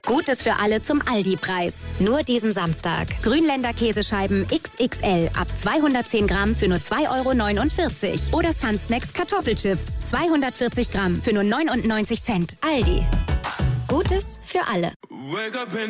Gutes für alle zum Aldi-Preis. Nur diesen Samstag. Grünländer Käsescheiben XXL ab 210 Gramm für nur 2,49 € Oder Sun Snacks Kartoffelchips 240 Gramm für nur 99 Cent. Aldi. Gutes für alle.